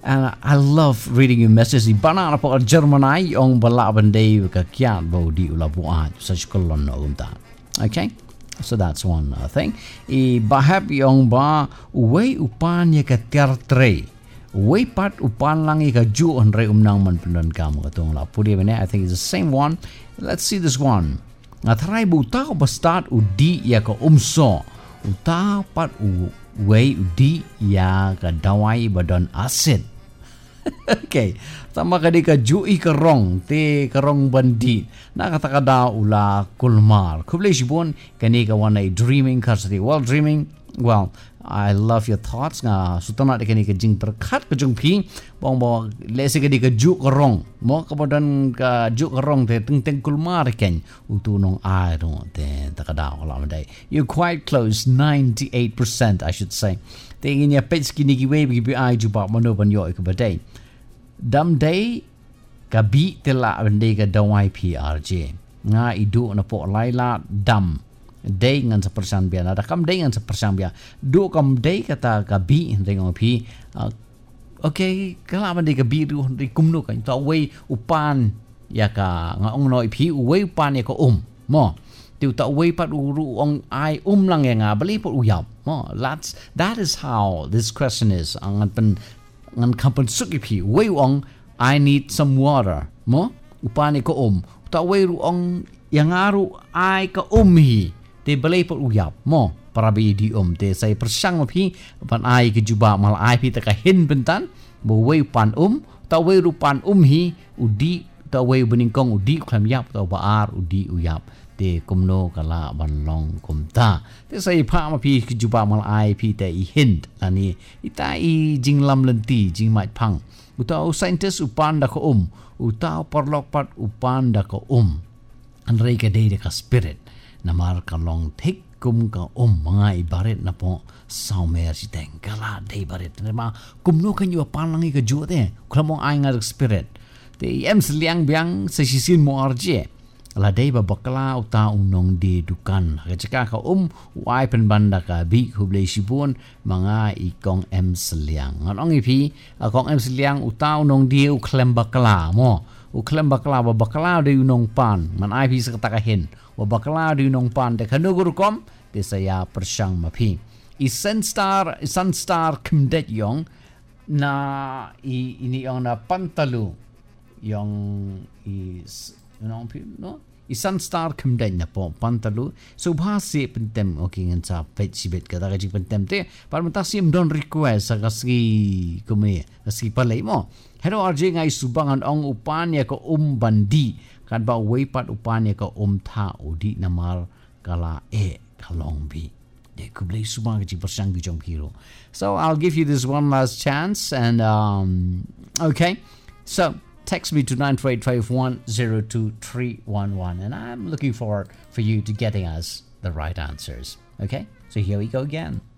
And I love reading your message. Bana na po Germanay yung bala banday kakyat bo di ulabuan sa skolon no umta. Okay? So that's one thing. I bahap yung ba way upan ya ka tertre. Way pat upan lang ka ju on re umnang man punan kamo katong la pudi bene. I think it's the same one. Let's see this one. Ngatray buta ko bastat udi ya ka umso. Uta pat way udi ya ka dawai badan acid. Okay, tama ka di ka jui karong te karong bandit nakatakada ula kulmar kublay sibon kani ka wanay dreaming kasati. Well, dreaming, well, I love your thoughts nga sutana di kani ka jing terkat ka jung pi bong bong lesi ka di ka ju karong mo kapadan ka ju karong te teng kulmar ken utunong ay no te takada wala maday. You're quite close, 98% I should say. Tingin niya pets kinigiwe bigi ay juba manoban yo ikabaday. Dam day kabi tela bende ka dawai PRJ nga idu na po laila dam day ngan sa persan bia na kam day ngan sa persan bia do kam day kata kabi ndeng pi okay kala bende kabi du di kumno kan ta way upan ya ka nga ong noi pi way upan ya ko mo tiu ta way pat uru ong ai lang ya nga bali po uyap mo that is how this question is ang pen ngan kapan suki pi way ong I need some water mo upani ko ta way ong yang aru ai ka hi te balay po uyap mo para bi di te say persang pi pan ai ke juba mal ai pi ta ka hin bentan bo way pan ta way rupan hi udi ta way beningkong udi klam yap ta baar udi uyap te kumno kala banlong kumta te say pa ma pi ke juba mal ai pi te I hint ani ita I jinglam lenti jing mai pang utau scientist upan da ko utau parlok pat upan da ko anrei ka dei ka spirit namar ka long thik kum ka mga ibaret na po saumer si teng kala dei baret ma kumno kan yu pan lang ka ju te klamong ai nga spirit te em sliang biang sa sisin mo arje la dei ba bakla uta unong di dukan kacaka ka wai pen banda ka bi hublei sibun mga ikong em sliang nganong ipi akong em sliang uta unong di uklem bakla mo uklem bakla ba bakla de unong pan man ai pi sa katakahin wa bakla de unong pan de kanugur kom de saya persyang mapi isen star kimdet yong na ini yung na pantalu yung is no isan star kumden na po pantalu so bahasi pentem okay ngan sa pet sibet kata kaji pentem te par matasim don request sa kasi kumi kasi palay mo hello RJ ngai subangan ong upanya ko bandi kan ba weipat upanya ko tha udi namar kala kalongbi de kublay subang kaji persang gujong hero. So I'll give you this one last chance and okay, so text me to 94851023111 and I'm looking forward for you to getting us the right answers. Okay, so here we go again.